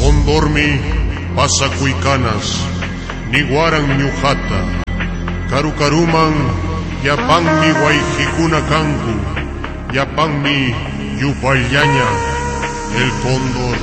Condormi, pasacuicanas, niguaran ñujata, carucaruman, yapanmi guayjicuna cancu, yapanmi yupallaña, el cóndor